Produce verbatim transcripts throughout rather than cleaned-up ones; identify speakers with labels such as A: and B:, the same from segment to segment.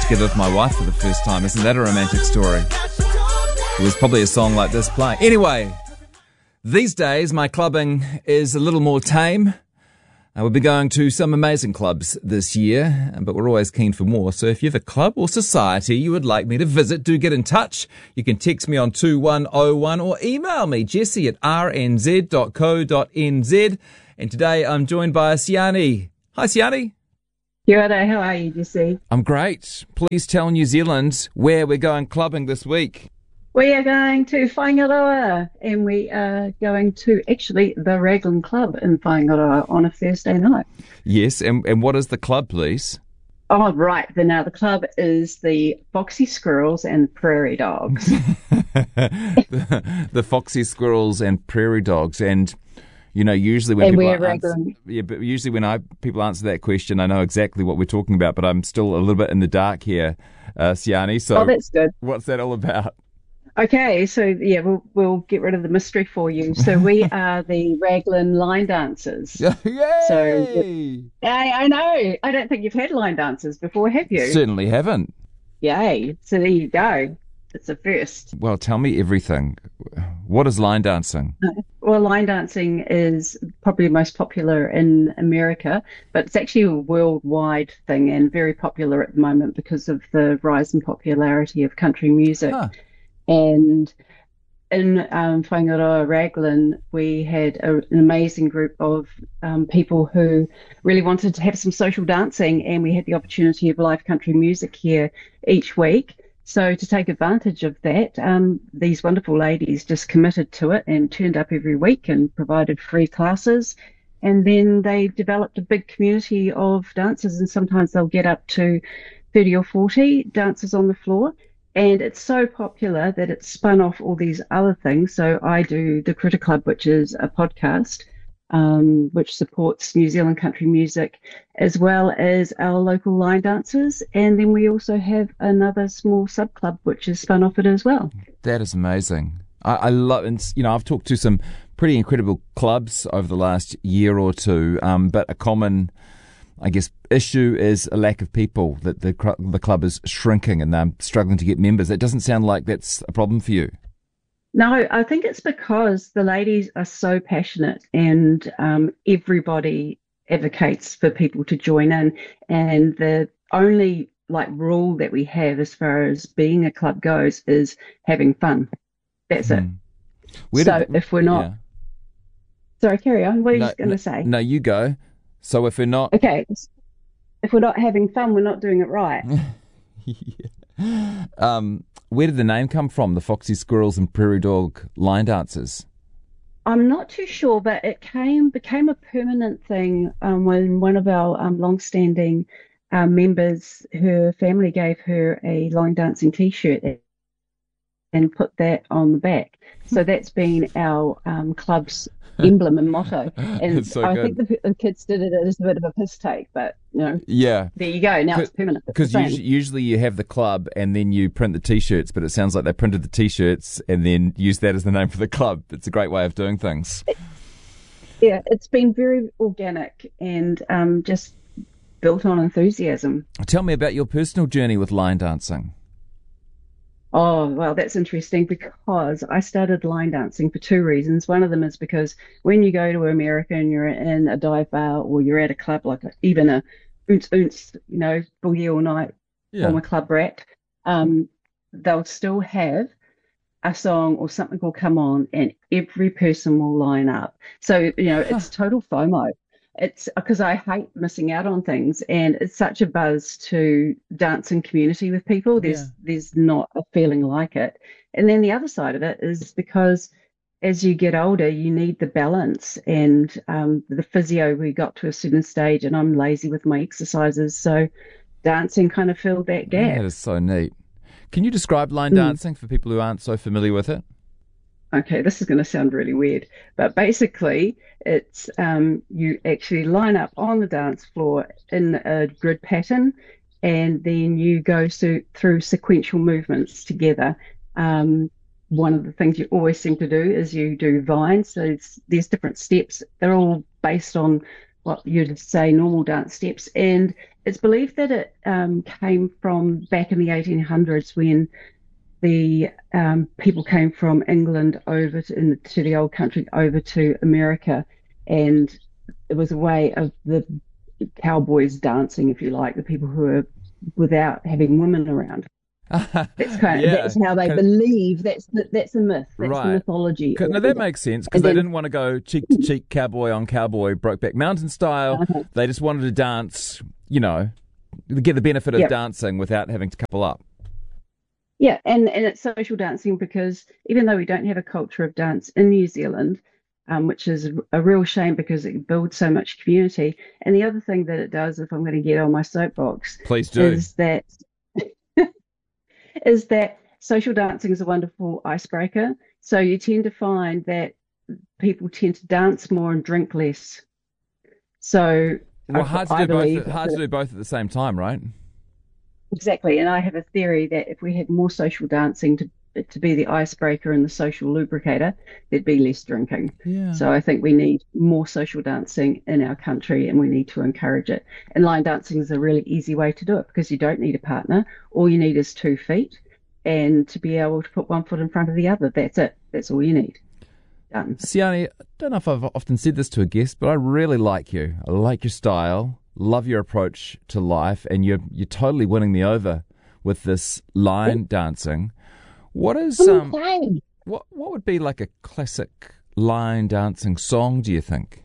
A: together with my wife for the first time. Isn't that a romantic story? It was probably a song like this playing. Anyway, these days my clubbing is a little more tame. Uh, we'll be going to some amazing clubs this year, but we're always keen for more. So if you have a club or society you would like me to visit, do get in touch. You can text me on two one oh one or email me, jesse at r n z dot co dot n z. And today I'm joined by Siani. Hi, Siani.
B: Kia ora, how are you, Jesse?
A: I'm great. Please tell New Zealand where we're going clubbing this week.
B: We are going to Whaingaroa, and we are going to actually the Raglan Club in Whaingaroa on a Thursday night.
A: Yes, and, and what is the club, please?
B: Oh, right. The, now, the club is the Foxy Squirrels and Prairie Dogs.
A: the, the Foxy Squirrels and Prairie Dogs, and you know, usually when
B: and
A: people
B: we're
A: answer, yeah, but usually when I people answer that question, I know exactly what we're talking about, but I'm still a little bit in the dark here, uh, Siani. So,
B: oh, that's good.
A: What's that all about?
B: Okay, so yeah, we'll we'll get rid of the mystery for you. So we are the Raglan line dancers.
A: Yay!
B: So I, I know. I don't think you've had line dancers before, have you?
A: Certainly haven't.
B: Yay! So there you go. It's a first.
A: Well, tell me everything. What is line dancing?
B: Well, line dancing is probably the most popular in America, but it's actually a worldwide thing and very popular at the moment because of the rise in popularity of country music.
A: Huh.
B: And in um, Whaingaroa Raglan, we had a, an amazing group of um, people who really wanted to have some social dancing, and we had the opportunity of live country music here each week. So to take advantage of that, um, these wonderful ladies just committed to it and turned up every week and provided free classes. And then they developed a big community of dancers, and sometimes they'll get up to thirty or forty dancers on the floor. And it's so popular that it's spun off all these other things. So I do the Critter Club, which is a podcast um, which supports New Zealand country music, as well as our local line dancers. And then we also have another small sub club, which is spun off it as well.
A: That is amazing. I, I love, and you know, I've talked to some pretty incredible clubs over the last year or two, um, but a common, I guess, issue is a lack of people, that the the club is shrinking and they're struggling to get members. It doesn't sound like that's a problem for you.
B: No, I think it's because the ladies are so passionate, and um, everybody advocates for people to join in. And the only like rule that we have as far as being a club goes is having fun. That's mm. it. Where so did, if we're not... Yeah. Sorry, carry on. What are
A: no,
B: you going to
A: no,
B: say?
A: No, you go. So if we're not...
B: Okay. If we're not having fun, we're not doing it right.
A: yeah. Um, where did the name come from, the Foxy Squirrels and Prairie Dog line dancers?
B: I'm not too sure, but it came became a permanent thing um, when one of our um, long-standing uh, members, her family gave her a line dancing T-shirt and put that on the back. So that's been our um, club's emblem and motto. And
A: so
B: I
A: good.
B: think the, the kids did it as a bit of a piss take, but you know,
A: yeah,
B: there you go. Now it's permanent.
A: Because usually, usually you have the club and then you print the T-shirts, but it sounds like they printed the T-shirts and then used that as the name for the club. It's a great way of doing things.
B: It, yeah, it's been very organic and um, just built on enthusiasm.
A: Tell me about your personal journey with line dancing.
B: Oh, well, that's interesting because I started line dancing for two reasons. One of them is because when you go to America and you're in a dive bar or you're at a club, like a, even a oonce oonce, you know, boogie all night, yeah. former club rat, um, they'll still have a song or something will come on and every person will line up. So, you know, it's total FOMO. It's because I hate missing out on things, and it's such a buzz to dance in community with people. There's yeah. there's not a feeling like it. And then the other side of it is because as you get older, you need the balance and um, the physio. We got to a certain stage, and I'm lazy with my exercises, so dancing kind of filled that gap.
A: That is so neat. Can you describe line mm. dancing for people who aren't so familiar with it?
B: Okay, this is going to sound really weird, but basically it's um, you actually line up on the dance floor in a grid pattern, and then you go so, through sequential movements together. Um, one of the things you always seem to do is you do vines. So it's, there's different steps. They're all based on what you'd say normal dance steps. And it's believed that it um, came from back in the eighteen hundreds when the um, people came from England over to, in, to the old country over to America, and it was a way of the cowboys dancing, if you like, the people who are without having women around. That's kind of
A: Yeah,
B: that's how they believe. That's the, that's a myth. That's
A: right.
B: the mythology.
A: Now that makes sense because
B: And
A: they
B: then-
A: didn't want to go cheek to cheek, cowboy on cowboy, Brokeback Mountain style.
B: Uh-huh.
A: They just wanted to dance, you know, get the benefit of
B: Yep.
A: dancing without having to couple up.
B: Yeah, and, and it's social dancing because even though we don't have a culture of dance in New Zealand, um, which is a real shame because it builds so much community. And the other thing that it does, if I'm going to get on my soapbox,
A: Please do.
B: is that is that social dancing is a wonderful icebreaker. So you tend to find that people tend to dance more and drink less. So
A: Well,
B: I-
A: hard to
B: I
A: do
B: believe
A: both. Hard to
B: that-
A: do both at the same time, right?
B: Exactly, and I have a theory that if we had more social dancing to to be the icebreaker and the social lubricator, there'd be less drinking.
A: Yeah.
B: So I think we need more social dancing in our country, and we need to encourage it. And line dancing is a really easy way to do it because you don't need a partner. All you need is two feet, and to be able to put one foot in front of the other. That's it. That's all you need. Done.
A: Siani, I don't know if I've often said this to a guest, but I really like you. I like your style, love your approach to life, and you're you're totally winning me over with this line dancing. What is um
B: Okay.
A: what what would be like a classic line dancing song, do you think?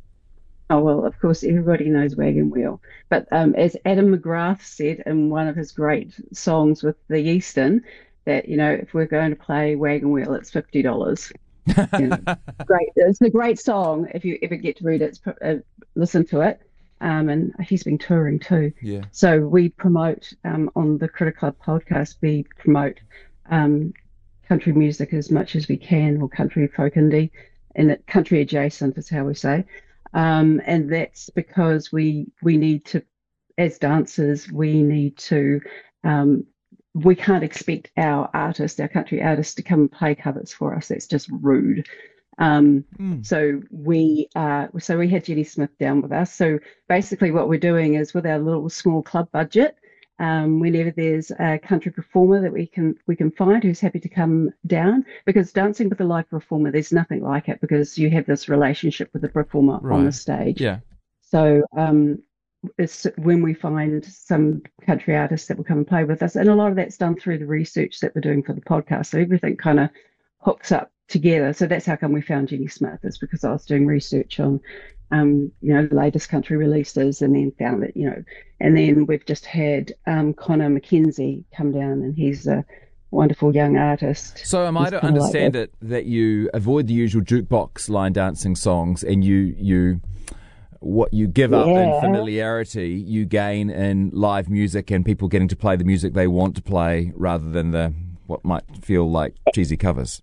B: Oh, well, of course, everybody knows Wagon Wheel. But um, as Adam McGrath said in one of his great songs with the Eastern, that, you know, if we're going to play Wagon Wheel, it's fifty dollars. You know, great. It's a great song. If you ever get to read it, it's, uh, listen to it. Um, and he's been touring too.
A: Yeah.
B: So we promote um, on the Critter Club podcast, we promote um, country music as much as we can, or country folk indie, and it, country adjacent is how we say. Um, and that's because we we need to, as dancers, we need to, um, we can't expect our artists, our country artists, to come and play covers for us. That's just rude. Um,
A: Mm.
B: so we uh, so we had Jenny Smith down with us. So basically, what we're doing is with our little small club budget. Um, whenever there's a country performer that we can we can find who's happy to come down, because dancing with a live performer, there's nothing like it because you have this relationship with the performer on the
A: Right.
B: stage.
A: Yeah.
B: So um, it's when we find some country artists that will come and play with us, and a lot of that's done through the research that we're doing for the podcast. So everything kind of hooks up together. So that's how come we found Jenny Smith, is because I was doing research on um, you know, the latest country releases, and then found that, you know, and then we've just had um, Connor McKenzie come down, and he's a wonderful young artist.
A: So am I
B: He's
A: to
B: kinda like
A: understand
B: a-
A: it that you avoid the usual jukebox line dancing songs, and you you what you give up in
B: Yeah.
A: familiarity, you gain in live music and people getting to play the music they want to play rather than the what might feel like cheesy covers.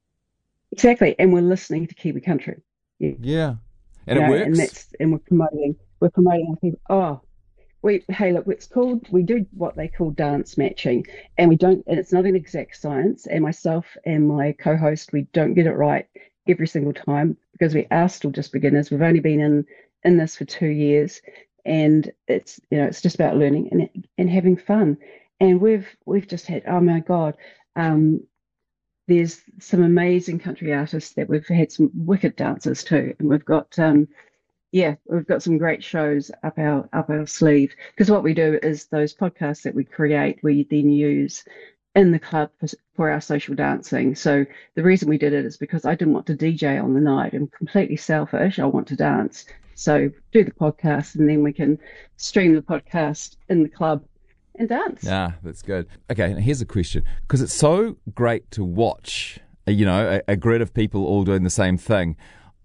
B: Exactly, and we're listening to Kiwi country. Yeah.
A: Yeah. And
B: You
A: it
B: know,
A: works.
B: and that's and we're promoting we're promoting our people. Oh, we hey look, it's called we do what they call dance matching, and we don't, and it's not an exact science. And myself and my co-host, we don't get it right every single time because we are still just beginners. We've only been in in this for two years, and it's, you know, it's just about learning and and having fun. And we've we've just had, oh my God, um, there's some amazing country artists that we've had, some wicked dancers too, and we've got um yeah we've got some great shows up our up our sleeve, because what we do is those podcasts that we create we then use in the club for, for our social dancing. So the reason we did it is because I didn't want to D J on the night. I'm completely selfish. I want to dance. So do the podcast, and then we can stream the podcast in the club and dance.
A: Ah, that's good. Okay, now here's a question. Because it's so great to watch, uh, you know, a, a grid of people all doing the same thing.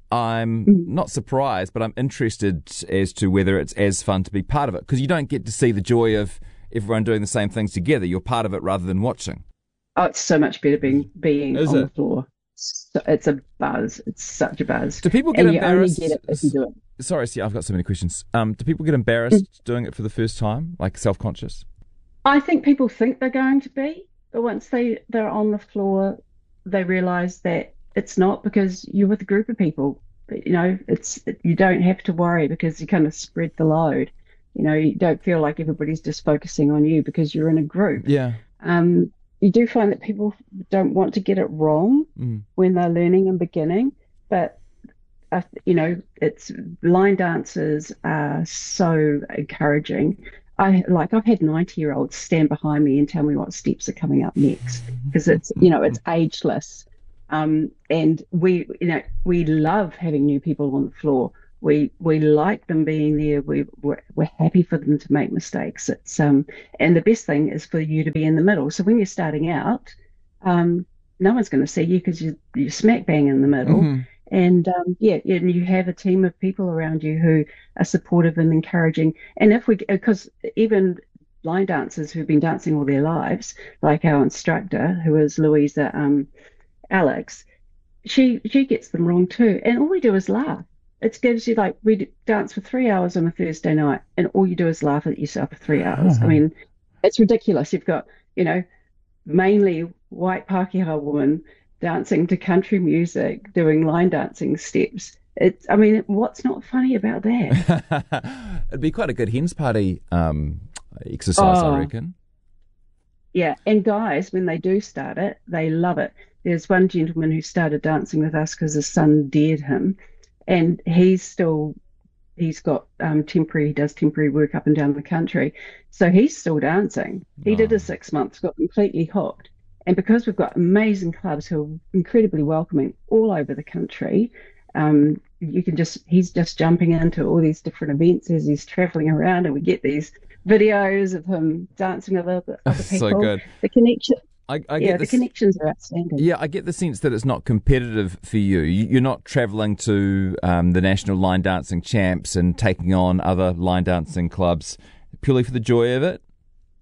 A: I'm
B: Mm.
A: not surprised, but I'm interested as to whether it's as fun to be part of it. Because you don't get to see the joy of everyone doing the same things together. You're part of it rather than watching.
B: Oh, it's so much better being being
A: Is
B: on
A: it?
B: the floor. So, it's a buzz. It's such a buzz.
A: Do people get
B: And you only
A: embarrassed?
B: get it if you do it.
A: Sorry, see, I've got so many questions. Um, do people get embarrassed doing it for the first time, like self-conscious?
B: I think people think they're going to be, but once they, they're on the floor, they realize that it's not, because you're with a group of people. you know, it's you don't have to worry because you kind of spread the load. You know, you don't feel like everybody's just focusing on you because you're in a group.
A: Yeah.
B: Um, you do find that people don't want to get it wrong
A: Mm.
B: when they're learning and beginning, but uh, you know, it's line dancers are so encouraging. I like I've had ninety year olds stand behind me and tell me what steps are coming up next because it's you know it's ageless. Um, and we you know we love having new people on the floor. We we like them being there. We we're, we're happy for them to make mistakes. It's um and the best thing is for you to be in the middle. So when you're starting out, um, no one's going to see you because you you're smack bang in the middle.
A: Mm-hmm.
B: And um, yeah, and you have a team of people around you who are supportive and encouraging. And if we, because even line dancers who've been dancing all their lives, like our instructor, who is Louisa um, Alex, she she gets them wrong too. And all we do is laugh. It gives you like we dance for three hours on a Thursday night, and all you do is laugh at yourself for three hours.
A: Uh-huh.
B: I mean, it's ridiculous. You've got you know mainly white Pākehā women dancing to country music, doing line dancing steps. It's, I mean, what's not funny about that?
A: It'd be quite a good hens party um, exercise,
B: Oh,
A: I reckon.
B: yeah. And guys, when they do start it, they love it. There's one gentleman who started dancing with us because his son dared him, and he's still, he's got um, temporary, he does temporary work up and down the country. So he's still dancing. He did
A: Oh.
B: his six months, got completely hooked. And because we've got amazing clubs who are incredibly welcoming all over the country, um, you can just, he's just jumping into all these different events as he's traveling around, and we get these videos of him dancing with other, other people.
A: So good.
B: The connection,
A: I, I
B: yeah,
A: get
B: the
A: this.
B: connections are outstanding.
A: Yeah, I get the sense that it's not competitive for you. You- You're not travelling to um, the National Line Dancing Champs and taking on other line dancing clubs purely for the joy of it.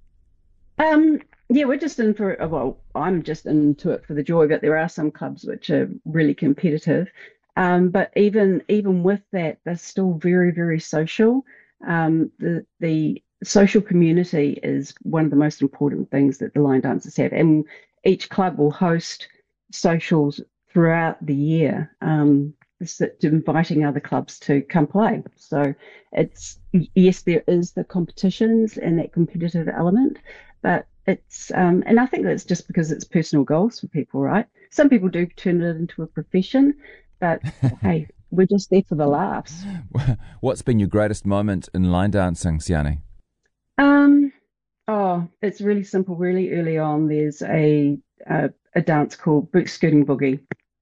B: Um, yeah, we're just in for, well, I'm just into it for the joy, but there are some clubs which are really competitive. Um, but even even with that, they're still very, very social. Um, the the social community is one of the most important things that the line dancers have, and each club will host socials throughout the year, um, s- inviting other clubs to come play. So it's yes, there is the competitions and that competitive element, but it's um, and I think that's just because it's personal goals for people, right? Some people do turn it into a profession, but hey, we're just there for the laughs.
A: What's been your greatest moment in line dancing, Siani?
B: Um, oh, it's really simple. Really early on, there's a a, a dance called boot skirting boogie,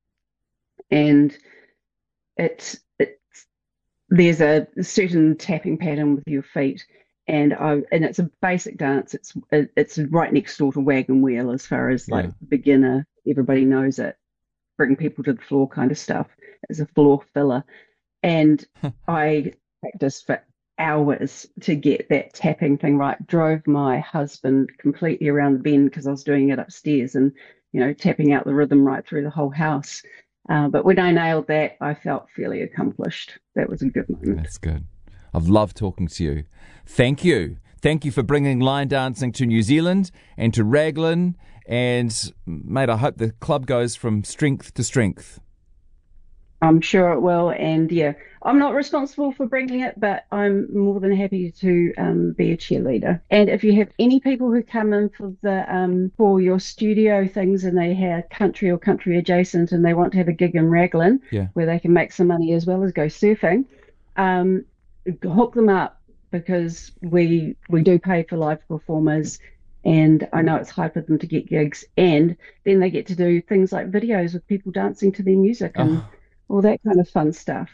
B: and it's it's there's a certain tapping pattern with your feet, and I and it's a basic dance. It's it's right next door to wagon wheel as far as like
A: Yeah.
B: beginner. Everybody knows it. Bring people to the floor kind of stuff. It's a floor filler, and I practiced for hours to get that tapping thing right. Drove my husband completely around the bend because I was doing it upstairs and, you know, tapping out the rhythm right through the whole house. Uh, but when I nailed that, I felt fairly accomplished. That was a good moment.
A: That's good. I've loved talking to you. Thank you. Thank you for bringing line dancing to New Zealand and to Raglan. And, mate, I hope the club goes from strength to strength.
B: I'm sure it will. And yeah, I'm not responsible for bringing it, but I'm more than happy to um, be a cheerleader. And if you have any people who come in for the um, for your studio things and they have country or country adjacent and they want to have a gig in Raglan
A: Yeah.
B: where they can make some money as well as go surfing, um, hook them up because we we do pay for live performers. And I know it's hard for them to get gigs, and then they get to do things like videos with people dancing to their music and
A: Oh.
B: all that kind of fun stuff.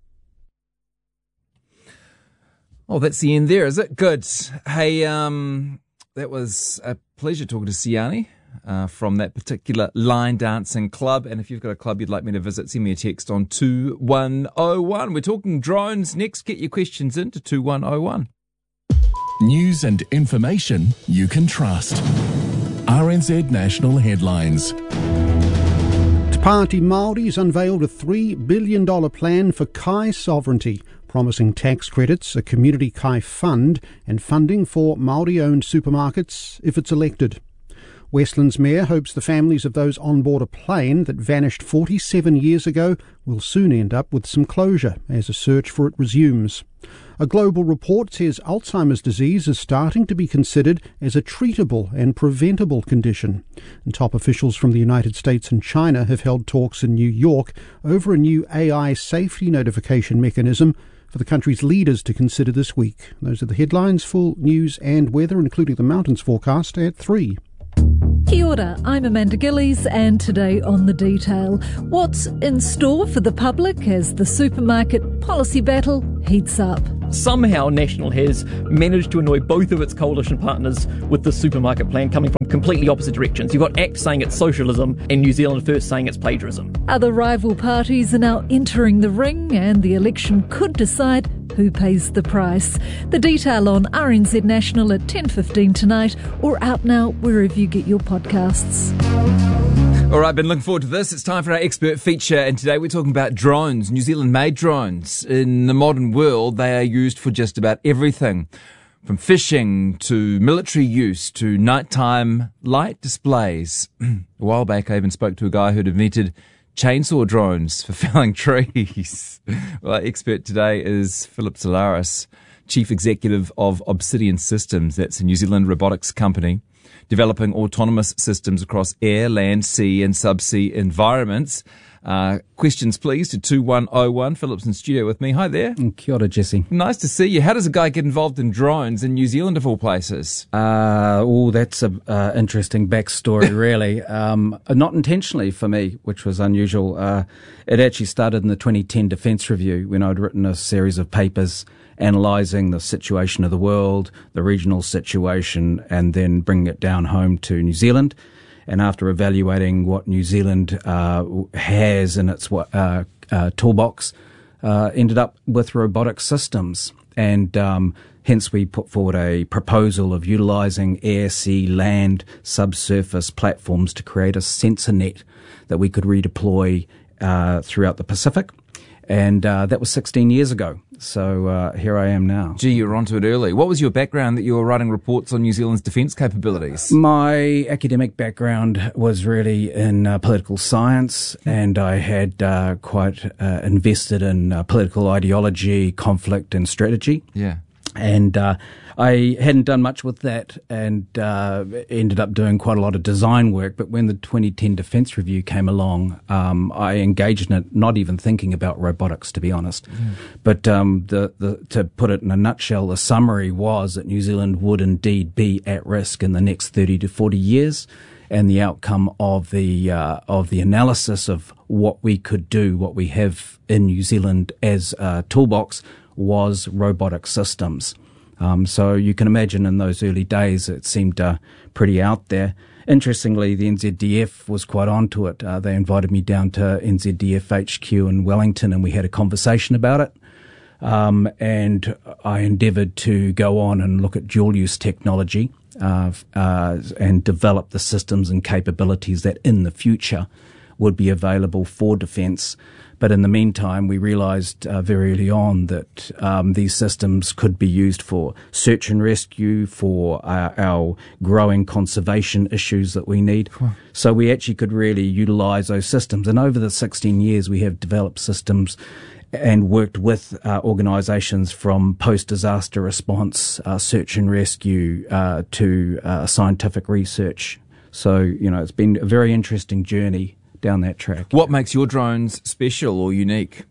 A: Oh, that's the end there, is it? Good. Hey, um, that was a pleasure talking to Siani uh, from that particular line dancing club. And if you've got a club you'd like me to visit, send me a text on two one oh one. We're talking drones next. Get your questions in to two one oh one.
C: News and information you can trust. R N Z National Headlines.
D: Te Pāti Māori's unveiled a three billion dollars plan for Kai sovereignty, promising tax credits, a community Kai fund and funding for Māori-owned supermarkets if it's elected. Westlands Mayor hopes the families of those on board a plane that vanished forty-seven years ago will soon end up with some closure as a search for it resumes. A global report says Alzheimer's disease is starting to be considered as a treatable and preventable condition. And top officials from the United States and China have held talks in New York over a new A I safety notification mechanism for the country's leaders to consider this week. Those are the headlines. Full news and weather, including the mountains forecast, at three.
E: Kia ora, I'm Amanda Gillies, and today on The Detail, what's in store for the public as the supermarket policy battle heats up?
F: Somehow National has managed to annoy both of its coalition partners with the supermarket plan coming from completely opposite directions. You've got ACT saying it's socialism and New Zealand First saying it's plagiarism.
E: Other rival parties are now entering the ring, and the election could decide who pays the price. The Detail on R N Z National at ten fifteen tonight, or out now wherever you get your podcasts.
A: All right, been looking forward to this. It's time for our expert feature, and today we're talking about drones, New Zealand-made drones. In the modern world, they are used for just about everything, from fishing to military use to nighttime light displays. A while back, I even spoke to a guy who'd invented chainsaw drones for felling trees. Well, our expert today is Philip Solaris, Chief Executive of Obsidian Systems. That's a New Zealand robotics company developing autonomous systems across air, land, sea and subsea environments. Uh, questions, please, to two one oh one. Philip's in studio with me. Hi there.
G: Kia ora, Jesse.
A: Nice to see you. How does a guy get involved in drones in New Zealand, of all places?
G: Uh, oh, that's a uh, interesting backstory, really. um, not intentionally for me, which was unusual. Uh, it actually started in the twenty ten Defence Review when I'd written a series of papers analysing the situation of the world, the regional situation, and then bringing it down home to New Zealand. And after evaluating what New Zealand uh, has in its uh, uh, toolbox, uh, ended up with robotic systems. And um, hence we put forward a proposal of utilising air, sea, land, subsurface platforms to create a sensor net that we could redeploy uh, throughout the Pacific. And uh, that was sixteen years ago. So uh, here I am now.
A: Gee, you were onto it early. What was your background that you were writing reports on New Zealand's defence capabilities?
G: My academic background was really in uh, political science, and I had uh, quite uh, invested in uh, political ideology, conflict and strategy.
A: Yeah.
G: And uh, I hadn't done much with that, and uh, ended up doing quite a lot of design work. But when the twenty ten Defence Review came along, um, I engaged in it, not even thinking about robotics, to be honest. Mm. But um, the, the, to put it in a nutshell, the summary was that New Zealand would indeed be at risk in the next thirty to forty years. And the outcome of the uh, of the analysis of what we could do, what we have in New Zealand as a toolbox, was robotic systems. Um, so you can imagine in those early days it seemed uh, pretty out there. Interestingly, the N Z D F was quite onto it. Uh, they invited me down to N Z D F H Q in Wellington, and we had a conversation about it. Um, and I endeavoured to go on and look at dual-use technology uh, uh, and develop the systems and capabilities that in the future would be available for defence. But in the meantime, we realised uh, very early on that um, these systems could be used for search and rescue, for uh, our growing conservation issues that we need. Cool. So we actually could really utilise those systems. And over the sixteen years, we have developed systems and worked with uh, organisations from post-disaster response, uh, search and rescue, uh, to uh, scientific research. So, you know, it's been a very interesting journey down that track.
A: What makes your drones special or unique?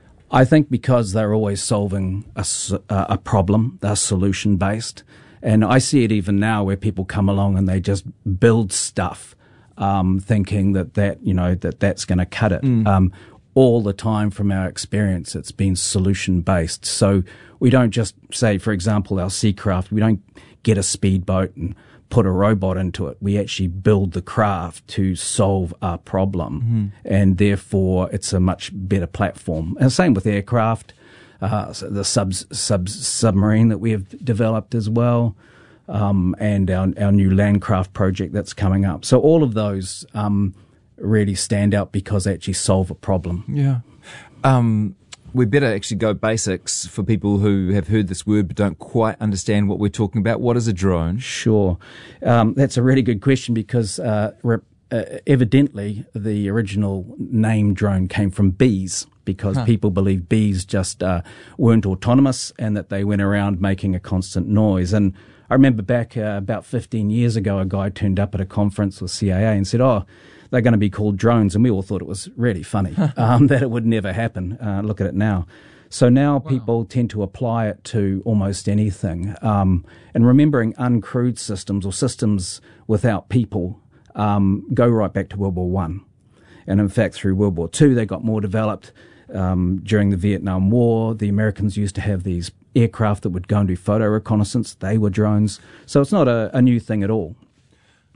G: I think because they're always solving a, a problem, they're solution-based. And I see it even now where people come along and they just build stuff, um, thinking that, that, you know, that that's going to cut it. Mm. Um, all the time from our experience, it's been solution-based. So we don't just say, for example, our Seacraft, we don't get a speedboat and put a robot into it. We actually build the craft to solve a problem, mm-hmm. and therefore it's a much better platform. And same with aircraft, uh, so the sub, sub submarine that we have developed as well, um, and our, our new Landcraft project that's coming up. So all of those um, really stand out because they actually solve a problem.
A: Yeah. Um, we better actually go basics for people who have heard this word but don't quite understand what we're talking about. What is a drone?
G: Sure. Um, that's a really good question because uh, rep- uh, evidently the original name drone came from bees because huh. people believed bees just uh, weren't autonomous and that they went around making a constant noise. And I remember back uh, about fifteen years ago, a guy turned up at a conference with C A A and said, oh, they're going to be called drones. And we all thought it was really funny um, that it would never happen. Uh, look at it now. So now wow. people tend to apply it to almost anything. Um, and remembering uncrewed systems or systems without people um, go right back to World War One. And in fact, through World War Two, they got more developed. Um, during the Vietnam War, the Americans used to have these aircraft that would go and do photo reconnaissance. They were drones. So it's not a, a new thing at all.